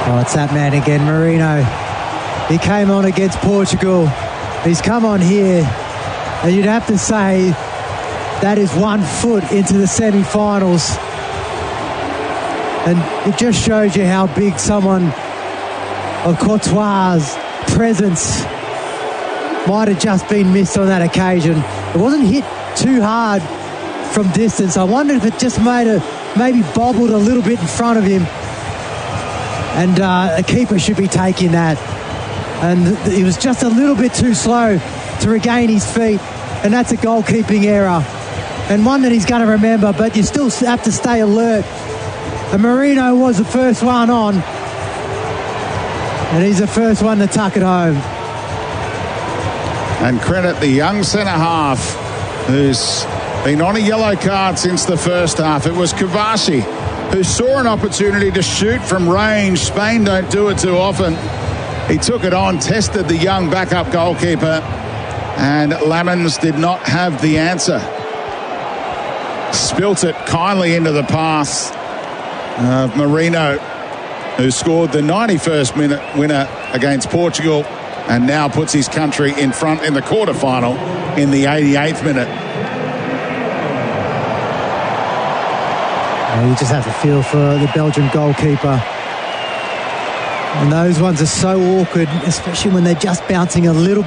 Oh, it's that man again, Marino. He came on against Portugal. He's come on here, and you'd have to say that is 1 foot into the semi-finals. And it just shows you how big someone of Courtois' presence might have just been missed on that occasion. It wasn't hit too hard from distance. I wonder if it just maybe bobbled a little bit in front of him. And a keeper should be taking that. And he was just a little bit too slow to regain his feet. And that's a goalkeeping error. And one that he's going to remember, but you still have to stay alert. And Marino was the first one on. And he's the first one to tuck it home. And credit the young centre-half who's been on a yellow card since the first half. It was Kovacic who saw an opportunity to shoot from range. Spain don't do it too often. He took it on, tested the young backup goalkeeper, and Lamens did not have the answer. Spilt it kindly into the path of Marino, who scored the 91st minute winner against Portugal and now puts his country in front in the quarterfinal in the 88th minute. You just have to feel for the Belgian goalkeeper. And those ones are so awkward, especially when they're just bouncing a little